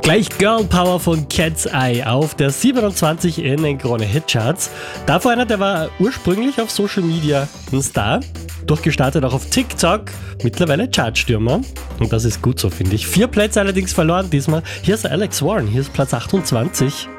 Gleich Girl Power von Cat's Eye auf der 27 in den Krone Hitcharts. Davor einer, der war ursprünglich auf Social Media ein Star, durchgestartet auch auf TikTok, mittlerweile Chartstürmer. Und das ist gut so, finde ich. 4 Plätze allerdings verloren diesmal. Hier ist Alex Warren, hier ist Platz 28.